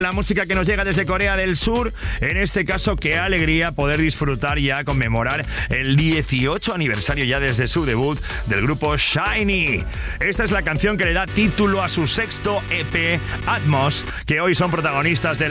La música que nos llega desde Corea del Sur, en este caso, qué alegría poder disfrutar ya, conmemorar el 18 aniversario ya desde su debut del grupo SHINee. Esta es la canción que le da título a su sexto EP, Atmos, que hoy son protagonistas de